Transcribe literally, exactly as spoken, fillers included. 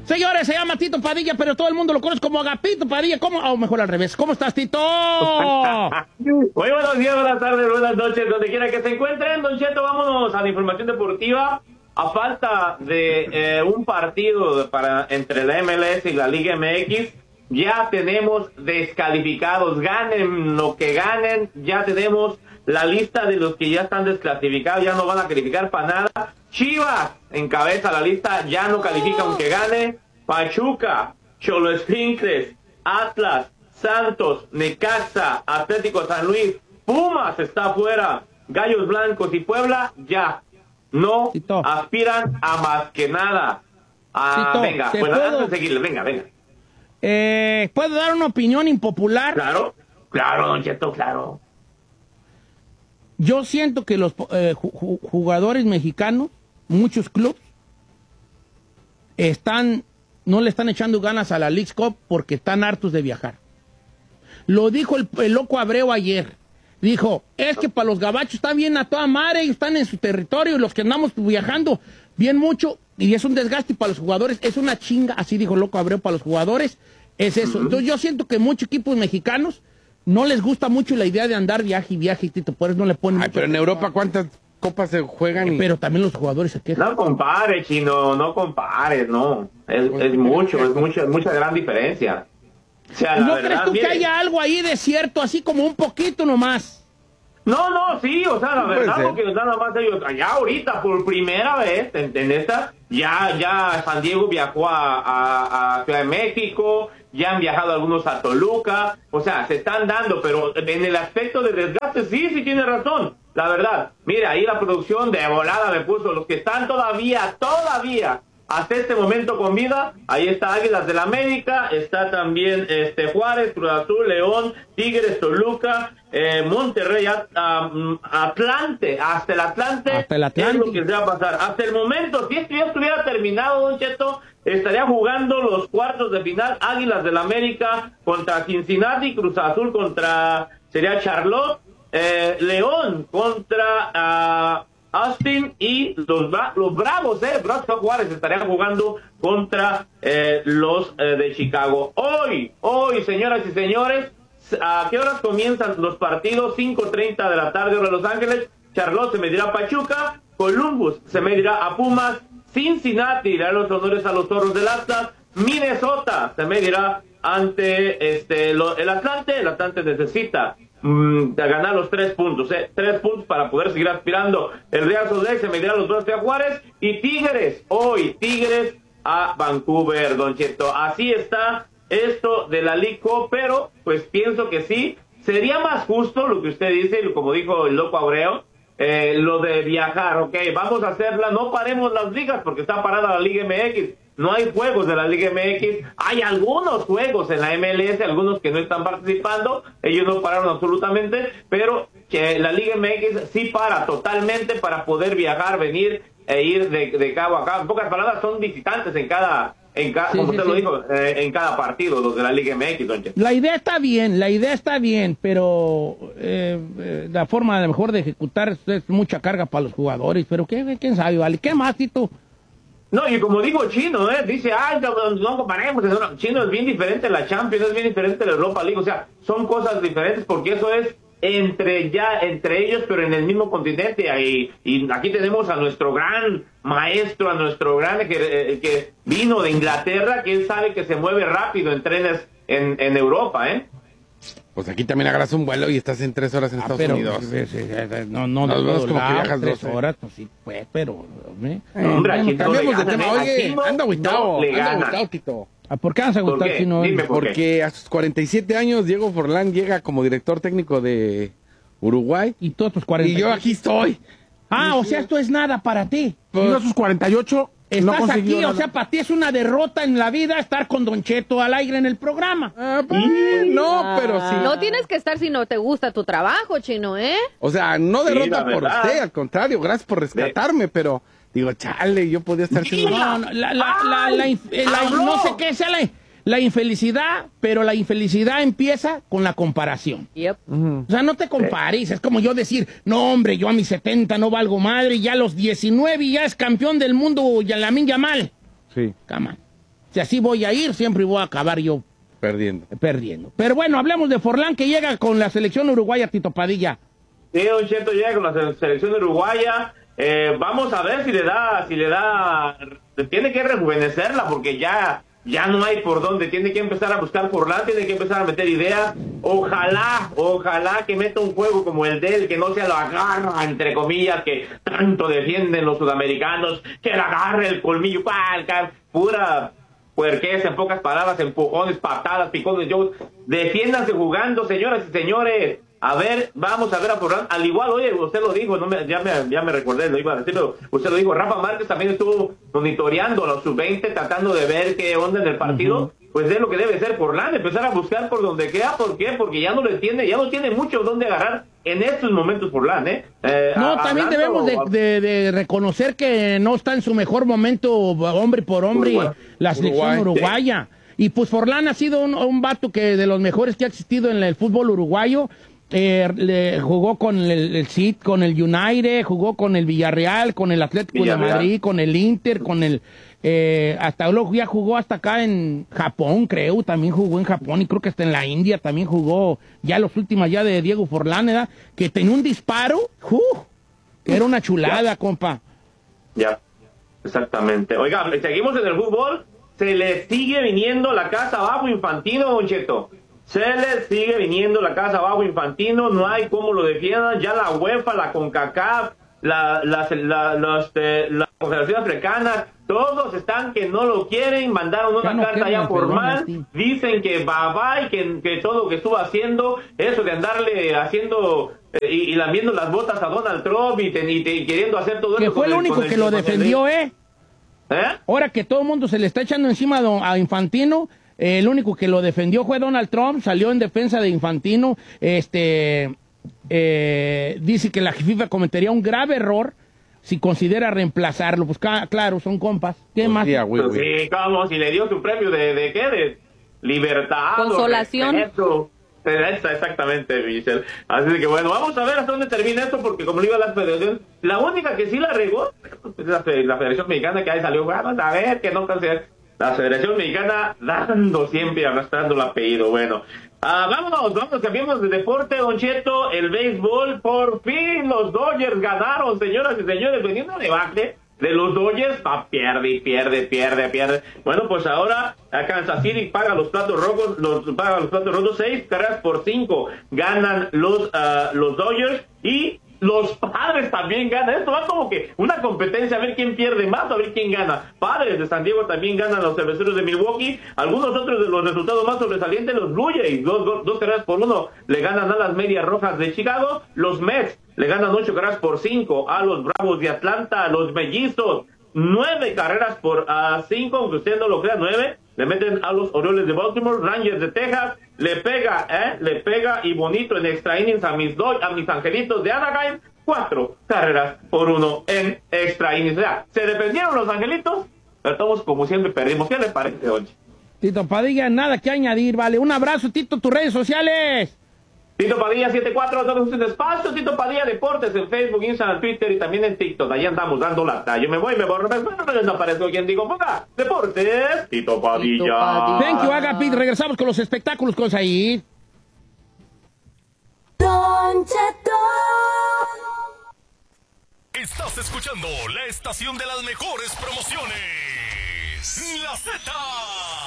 Señores, se llama Tito Padilla, pero todo el mundo lo conoce como Agapito Padilla. ¿Cómo? O mejor al revés. ¿Cómo estás, Tito? Muy buenos días, buenas tardes, buenas noches, donde quiera que se encuentren. Don Cheto, vámonos a la información deportiva. A falta de eh, un partido para entre la M L S y la Liga M X, ya tenemos descalificados. Ganen lo que ganen, ya tenemos la lista de los que ya están desclasificados, ya no van a calificar para nada. Chivas encabeza la lista, ya no califica aunque gane. Pachuca, Xoloescuintles, Atlas, Santos, Necaxa, Atlético San Luis, Pumas está afuera, Gallos Blancos y Puebla ya no Tito. aspiran a más que nada. Ah, Tito, venga, ¿te bueno, puedo- antes de seguirle, venga, venga. Eh, ¿Puedo dar una opinión impopular? Claro, claro, Don Cheto, claro. Yo siento que los eh, ju- ju- jugadores mexicanos, muchos clubes, están, no le están echando ganas a la Leagues Cup porque están hartos de viajar. Lo dijo el, el loco Abreu ayer. Dijo, es que para los gabachos está bien a toda madre, ellos están en su territorio y los que andamos viajando bien mucho, y es un desgaste para los jugadores, es una chinga, así dijo el loco Abreu, para los jugadores, es eso. Entonces yo siento que muchos equipos mexicanos no les gusta mucho la idea de andar viaje y viaje, y Tito, por eso no le ponen Ay, mucho- pero en Europa, ¿cuántas copas se juegan? Y... Pero también los jugadores se quejan. No compares, Chino, no compares, no. Es, es mucho, es mucho, es mucha gran diferencia. O sea, la ¿No verdad, crees tú mire, que haya algo ahí de cierto, así como un poquito nomás? No, no, sí, o sea, la Puede verdad, ser. porque nada más ellos, allá ahorita, por primera vez, en, en esta, ya, ya San Diego viajó a, a, a Ciudad de México, ya han viajado algunos a Toluca, o sea, se están dando, pero en el aspecto de desgaste, sí, sí tiene razón, la verdad. Mira, ahí la producción de volada me puso, los que están todavía, todavía, hasta este momento con vida, ahí está Águilas del América, está también este Juárez, Cruz Azul, León, Tigres, Toluca, eh, Monterrey, At- um, Atlante, hasta el Atlante, Hasta el Atlante. es lo que se va a pasar. Hasta el momento, si esto ya estuviera terminado, Don Cheto, estaría jugando los cuartos de final, Águilas del América contra Cincinnati, Cruz Azul contra, sería Charlotte, eh, León contra... ah, Austin y los, bra los Bravos, eh, Bravos Juárez estarían jugando contra eh, los eh, de Chicago. Hoy, hoy, señoras y señores, ¿a qué horas comienzan los partidos? cinco treinta de la tarde, hora de Los Ángeles. Charlotte se medirá a Pachuca, Columbus se medirá a Pumas, Cincinnati irá los honores a los Zorros del Atlas, Minnesota se medirá ante este lo, el Atlante. El Atlante necesita mm, de ganar los tres puntos, eh, tres puntos para poder seguir aspirando. El Real Salt Lake se medirá a los dos de Juárez y Tigres, hoy Tigres a Vancouver, Don Cheto. Así está esto de la League Cup, pero pues pienso que sí, sería más justo lo que usted dice, como dijo el loco Abreu, eh, lo de viajar, ok, vamos a hacerla, no paremos las ligas porque está parada la Liga M X, no hay juegos de la Liga M X, hay algunos juegos en la M L S, algunos que no están participando, ellos no pararon absolutamente, pero que la Liga M X sí para totalmente para poder viajar, venir e ir de, de cabo a cabo. En pocas palabras, son visitantes en cada, en cada Sí, como sí, usted sí. lo dijo, eh, en cada partido, los de la Liga M X, don Cheto. La idea está bien, la idea está bien, pero eh, eh, la forma de mejor de ejecutar es, es mucha carga para los jugadores, pero ¿qué, quién sabe, vale? ¿Qué más, Tito? No, y como digo Chino, ¿eh? Dice, ay, no, no comparemos, no, Chino es bien diferente la Champions, es bien diferente la Europa League, o sea, son cosas diferentes porque eso es entre ya, entre ellos, pero en el mismo continente, y, y aquí tenemos a nuestro gran maestro, a nuestro gran que, eh, que vino de Inglaterra, que él sabe que se mueve rápido en trenes en, en Europa, ¿eh? Pues aquí también agarras un vuelo y estás en tres horas en Ah, Estados pero Unidos. eh, eh, eh, no, no, Nos de vemos todo como que lado, viajas tres doce. horas, pues sí, pues, pero... ¿eh? No, hombre, Bueno, aquí no Cambiamos le de tema. ganan, ¿eh? Oye, Aquí no- anda agüitado, no le anda ganan. agüitado, Tito. ¿Ah, ¿por qué vas a ¿Por gustar qué? si no? Dime. ¿Por Porque a sus cuarenta y siete años Diego Forlán llega como director técnico de Uruguay. Y todos tus cuarenta. Y yo aquí estoy. Ah, o sea, esto es nada para ti. Llegó a sus cuarenta y ocho, no Estás consiguió aquí, o nada. sea, para ti es una derrota en la vida estar con Don Cheto al aire en el programa. Ah, pues, no, pero sí. No tienes que estar si no te gusta tu trabajo, Chino, ¿eh? O sea, no Sí, derrota la por verdad. usted, al contrario, gracias por rescatarme, pero digo, chale, yo podía estar siendo... No, no, la, la, la, la inf- eh, la- no sé qué sea la, la infelicidad, pero la infelicidad empieza con la comparación. Yep. O sea, no te compares, es como yo decir, no hombre, yo a mis setenta no valgo madre, y ya a los diecinueve ya es campeón del mundo, y a Lamine Yamal. Sí. Come on. Si así voy a ir, siempre voy a acabar yo Perdiendo. perdiendo. Pero bueno, hablemos de Forlán, que llega con la selección uruguaya, Tito Padilla. Sí, Don Cheto llega con la selección uruguaya. Eh, vamos a ver si le da, si le da, tiene que rejuvenecerla porque ya, ya no hay por dónde. Tiene que empezar a buscar Forlán, tiene que empezar a meter ideas. Ojalá, ojalá que meta un juego como el de él, que no sea la garra, entre comillas, que tanto defienden los sudamericanos, que la agarre el colmillo, palca, pura puerquez, en pocas palabras, empujones, patadas, picones. Yo, defiéndanse jugando, señoras y señores. A ver, vamos a ver a Forlán. Al igual, oye, usted lo dijo, no me, ya, me, ya me recordé, lo iba a decir, pero usted lo dijo, Rafa Márquez también estuvo monitoreando a los sub veinte, tratando de ver qué onda en el partido. Uh-huh. Pues es lo que debe ser Forlán, empezar a buscar por donde queda. ¿Por qué? Porque ya no le tiene, ya no tiene mucho donde agarrar en estos momentos Forlán, ¿eh? eh no, también debemos de, de, de reconocer que no está en su mejor momento, hombre por hombre, Uruguay. la selección Uruguay. uruguaya. Sí. Y pues Forlán ha sido un, un vato que de los mejores que ha existido en el fútbol uruguayo. Eh, le, jugó con el, el City, con el United, jugó con el Villarreal, con el Atlético Villarreal. de Madrid, con el Inter, con el eh, hasta luego ya jugó hasta acá en Japón, creo, también jugó en Japón y creo que hasta en la India también jugó, ya los últimos ya de Diego Forlán, ¿verdad? Que tenía un disparo, uh, que era una chulada, ya. compa. Ya, exactamente. Oiga, seguimos en el fútbol, se le sigue viniendo la casa abajo Infantino, Don Cheto. Se le sigue viniendo la casa abajo Infantino, no hay cómo lo defiendan, ya la UEFA, la CONCACAF, la, la, la, los, eh, la Confederación Africana, todos están que no lo quieren, mandaron una no carta ya formal, perdón, dicen que bye bye, que, que todo lo que estuvo haciendo, eso de andarle haciendo eh, y, y lambiendo las botas a Donald Trump y, te, y, te, y queriendo hacer todo que eso. Que fue el único el, que lo defendió, ¿eh? ¿eh? Ahora que todo el mundo se le está echando encima a Infantino, Eh, el único que lo defendió fue Donald Trump, salió en defensa de Infantino, este, eh, dice que la FIFA cometería un grave error si considera reemplazarlo. Pues claro, son compas. ¿Qué más? Sí, sí, ¿cómo? Si le dio su premio de, de ¿qué? De libertad. Consolación. Respeto. Exactamente, Michelle. Así que bueno, vamos a ver hasta dónde termina esto, porque como le iba a la federación, la única que sí la regó es la, la Federación Mexicana, que ahí salió, vamos a ver, que no cancelar. La Federación Mexicana dando siempre, arrastrando el apellido. Bueno, uh, vámonos, vamos, cambiamos de deporte, Don Cheto, el béisbol. Por fin los Dodgers ganaron, señoras y señores, veniendo de baje de los Dodgers, ah, pierde, pierde, pierde, pierde. Bueno, pues ahora a Kansas City paga los platos rojos, los paga los platos rojos, seis carreras por cinco ganan los, uh, los Dodgers y los Padres también ganan. Esto va como que una competencia a ver quién pierde más, a ver quién gana. Padres de San Diego también ganan los Cerveceros de Milwaukee. Algunos otros de los resultados más sobresalientes, los Blue Jays, dos, dos, dos carreras por uno le ganan a las Medias Rojas de Chicago. Los Mets le ganan ocho carreras por cinco a los Bravos de Atlanta. Los Mellizos, nueve carreras por uh, cinco, aunque usted no lo crea, nueve. Le meten a los Orioles de Baltimore. Rangers de Texas le pega, eh, le pega y bonito en extra innings a mis do a mis Angelitos de Anaheim, cuatro carreras por uno en extra innings. O sea, se defendieron los Angelitos, pero todos como siempre perdimos. ¿Qué le parece, hoy? Tito Padilla, nada que añadir, vale. Un abrazo, Tito, tus redes sociales. Tito Padilla setenta y cuatro, damos un espacio, Tito Padilla Deportes en Facebook, Instagram, Twitter y también en TikTok. Ahí andamos dando lata. Yo me voy, me borro, pero no aparezco quien digo, ponga Deportes, Tito Padilla. Tito Padilla. Thank you, Agapit. Regresamos con los espectáculos con Said. Don Cheto. Estás escuchando la estación de las mejores promociones. La Z.